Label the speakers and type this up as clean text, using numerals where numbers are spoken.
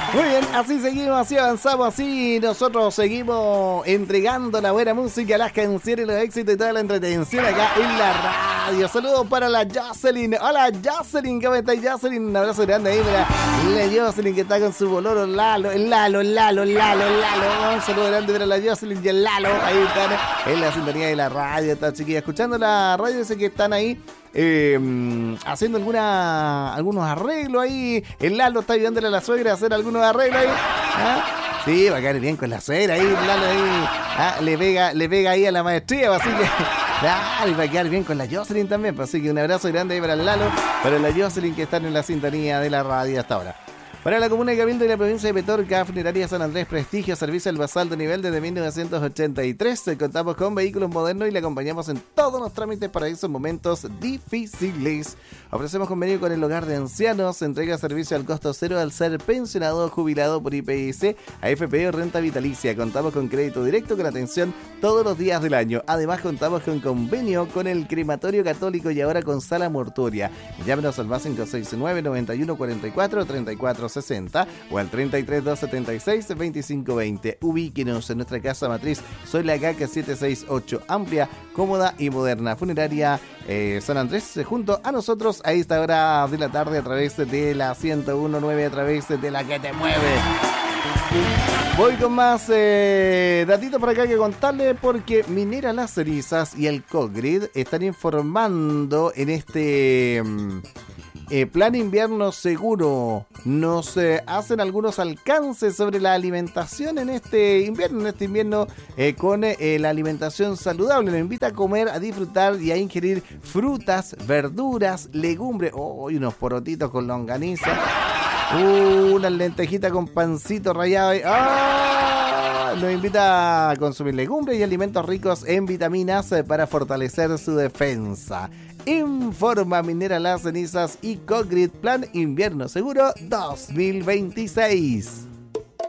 Speaker 1: Muy bien, así seguimos, así avanzamos, así nosotros seguimos entregando la buena música, las canciones, los éxitos y toda la entretención acá en la radio. Saludos para la Jocelyn. Hola Jocelyn, ¿cómo estás Jocelyn? Un abrazo grande ahí, mira, la Jocelyn que está con su boloro Lalo. Un saludo grande para la Jocelyn y el Lalo. Ahí están en la sintonía de la radio, está chiquilla, escuchando la radio, sé que están ahí. Haciendo algunos arreglos ahí. El Lalo está ayudándole a la suegra a hacer algunos arreglos ahí. ¿Ah? Sí, va a caer bien con la suegra ahí. Lalo ahí. Le pega ahí a la maestría, así que. Claro, y va a quedar bien con la Jocelyn también. Así que un abrazo grande ahí para el Lalo, para la Jocelyn que están en la sintonía de la radio hasta ahora. Para la comuna de Cabildo y la provincia de Petorca, Funeraria San Andrés Prestigio, servicio al basal de nivel desde 1983. Contamos con vehículos modernos y le acompañamos en todos los trámites para esos momentos difíciles. Ofrecemos convenio con el hogar de ancianos, entrega servicio al costo cero al ser pensionado o jubilado por IPS, AFP o renta vitalicia. Contamos con crédito directo con atención todos los días del año. Además contamos con convenio con el crematorio católico y ahora con sala mortuoria. Llámenos al más 569 91 44 34 60 o al 33 276 25 20. Ubíquenos en nuestra casa matriz Soy la Caca 768, amplia, cómoda y moderna. Funeraria San Andrés, junto a nosotros a esta hora de la tarde a través de la 101.9, a través de la que te mueve. Voy con más datitos por acá que contarle, porque Minera Las Cenizas y el Cogrid están informando en este plan invierno seguro. Nos hacen algunos alcances sobre la alimentación en este invierno, con la alimentación saludable. Nos invita a comer, a disfrutar y a ingerir frutas, verduras, legumbres, y unos porotitos con longaniza, unas lentejitas con pancito rallado. Nos invita a consumir legumbres y alimentos ricos en vitaminas para fortalecer su defensa. Informa Minera Las Cenizas y Cogrid, plan invierno seguro 2026.